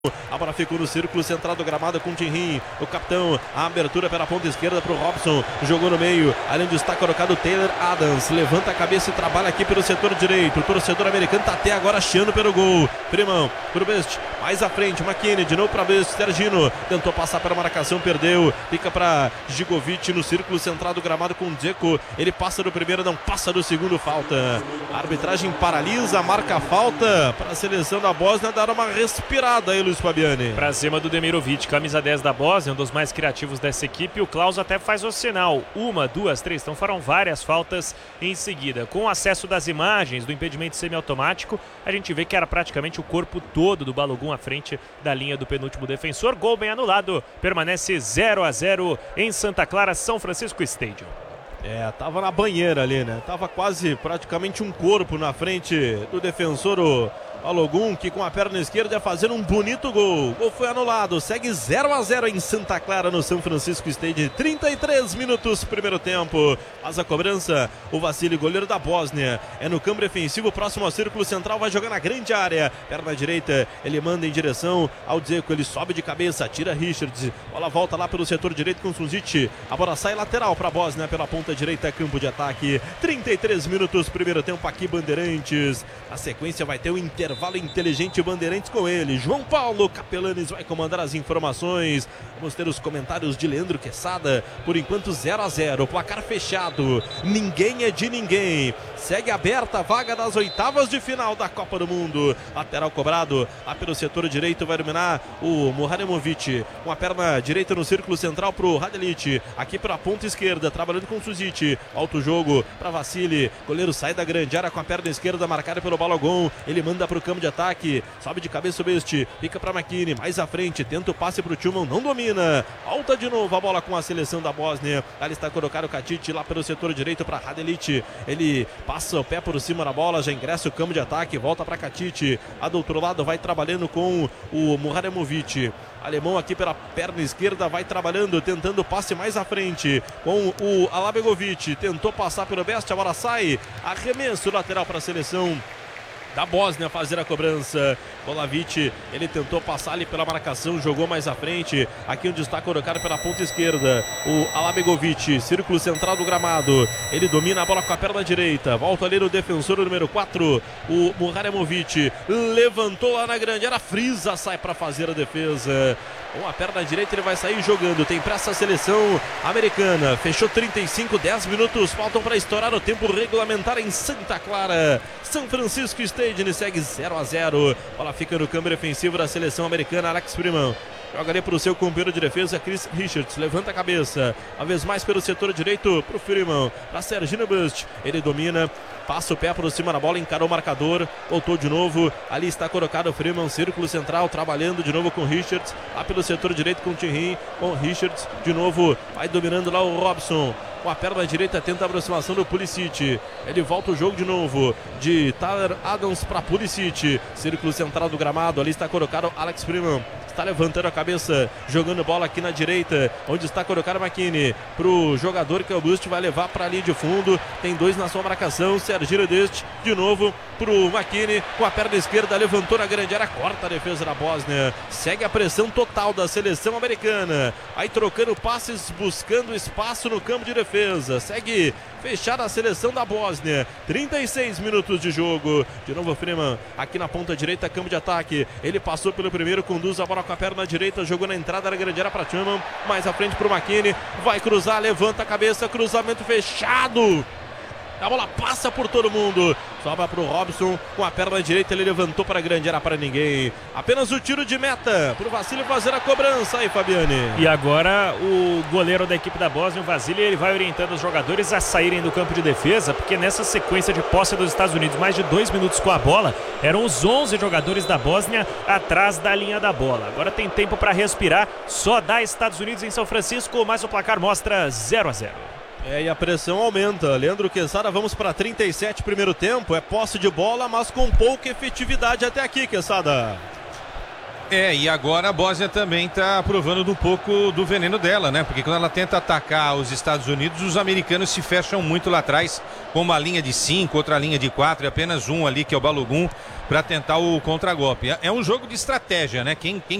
A bola ficou no círculo central do gramado com o Tinrin, o capitão. A abertura pela ponta esquerda para o Robson. Jogou no meio, além de estar colocado o Taylor Adams. Levanta a cabeça e trabalha aqui pelo setor direito. O torcedor americano está até agora achando pelo gol. Primão, pro Best, mais à frente. McKinney, de novo para Best. Sergino tentou passar pela marcação, perdeu. Fica para Gigovic no círculo central do gramado com o Dzeko. Ele passa do primeiro, não passa do segundo. Falta. A arbitragem paralisa, marca a falta para a seleção da Bósnia dar uma respirada aí, Luiz Fabiani. Pra cima do Demirovic, camisa 10 da Bósnia, um dos mais criativos dessa equipe. O Klaus até faz o sinal. 1, 2, 3, então foram várias faltas em seguida. Com o acesso das imagens do impedimento semiautomático, a gente vê que era praticamente o corpo todo do Balogun à frente da linha do penúltimo defensor. Gol bem anulado, permanece 0-0 em Santa Clara, São Francisco Stadium. Tava na banheira ali, né? Tava quase praticamente um corpo na frente do defensor, o Balogun, que com a perna esquerda ia fazer um bonito gol. O gol foi anulado, segue 0-0 em Santa Clara, no São Francisco Stadium. 33 minutos, primeiro tempo. Faz a cobrança o Vassili, goleiro da Bósnia. É no campo defensivo, próximo ao círculo central, vai jogar na grande área. Perna direita, ele manda em direção ao Dzeko, ele sobe de cabeça, tira Richards. Bola volta lá pelo setor direito com Suzic. A bola sai lateral para a Bósnia pela ponta direita, campo de ataque. 33 minutos, primeiro tempo aqui, Bandeirantes. Na sequência vai ter o intervalo inteligente, Bandeirantes com ele. João Paulo Capelanes vai comandar as informações. Vamos ter os comentários de Leandro Quesada. Por enquanto 0-0, placar fechado. Ninguém é de ninguém. Segue aberta a vaga das oitavas de final da Copa do Mundo. Lateral cobrado lá pelo setor direito, vai dominar o Muharemovic. Com a perna direita no círculo central pro Radelic. Aqui para a ponta esquerda, trabalhando com o Suzic. Alto jogo para Vassili. Goleiro sai da grande área com a perna esquerda, marcada pelo Balogun. Ele manda para o campo de ataque. Sobe de cabeça o Best. Fica para McKinney. Mais à frente. Tenta o passe para o Tillman. Não domina. Volta de novo a bola com a seleção da Bósnia. Ali está colocado o Katic lá pelo setor direito para Radelic. Ele passa o pé por cima da bola. Já ingressa o campo de ataque. Volta para Katic. A do outro lado vai trabalhando com o Muharemovic. Alemão aqui pela perna esquerda, vai trabalhando, tentando passe mais à frente com o Alabegovic. Tentou passar pelo Best, a bola sai. Arremesso lateral para a seleção da Bósnia fazer a cobrança. Bolavic, ele tentou passar ali pela marcação, jogou mais à frente. Aqui onde está colocado pela ponta esquerda o Alabegovic, círculo central do gramado. Ele domina a bola com a perna direita. Volta ali no defensor número 4, o Muharemovic. Levantou lá na grande área, frisa, sai para fazer a defesa. Com a perna direita ele vai sair jogando. Tem pressa a seleção americana. Fechou 35, 10 minutos. Faltam para estourar o tempo regulamentar em Santa Clara. São Francisco Stadium segue 0-0. Bola fica no campo defensivo da seleção americana. Alex Freeman joga ali para o seu companheiro de defesa, Chris Richards. Levanta a cabeça. Uma vez mais pelo setor direito para o Freeman. Para Sergino Bust. Ele domina. Passa o pé por cima da bola, encarou o marcador, voltou de novo, ali está colocado o Freeman, círculo central, trabalhando de novo com Richards, lá pelo setor direito com o Tinrin, com Richards, de novo, vai dominando lá o Robson, com a perna direita tenta a aproximação do Pulisic, ele volta o jogo de novo, de Taylor Adams para Pulisic, círculo central do gramado, ali está colocado Alex Freeman. Está levantando a cabeça, jogando bola aqui na direita, onde está colocado o McKinney. Para o jogador que é o Bust, vai levar para ali de fundo. Tem dois na sua marcação. Serginho Dest, de novo para o McKinney. Com a perna esquerda, levantou na grande área, corta a defesa da Bósnia. Segue a pressão total da seleção americana. Aí trocando passes, buscando espaço no campo de defesa. Segue fechada a seleção da Bósnia. 36 minutos de jogo. De novo o Freeman aqui na ponta direita, campo de ataque. Ele passou pelo primeiro, conduz a bola com a perna direita, jogou na entrada da grande área para Tillman, mais à frente para o McKinney, vai cruzar, levanta a cabeça, cruzamento fechado. A bola passa por todo mundo. Sobra para o Robson. Com a perna direita ele levantou para a grande área para ninguém. Apenas o tiro de meta para o Vassili fazer a cobrança aí, Fabiani. E agora o goleiro da equipe da Bósnia, o Vassili, ele vai orientando os jogadores a saírem do campo de defesa, porque nessa sequência de posse dos Estados Unidos, mais de 2 minutos com a bola, eram os 11 jogadores da Bósnia atrás da linha da bola. Agora tem tempo para respirar. Só dá Estados Unidos em São Francisco, mas o placar mostra 0-0. E a pressão aumenta. Leandro Quesada, vamos para 37 primeiro tempo. É posse de bola, mas com pouca efetividade até aqui, Quesada. E agora a Bósnia também está provando um pouco do veneno dela, né? Porque quando ela tenta atacar os Estados Unidos, os americanos se fecham muito lá atrás, com uma linha de 5, outra linha de 4 e apenas um ali, que é o Balogun, para tentar o contragolpe. É um jogo de estratégia, né? Quem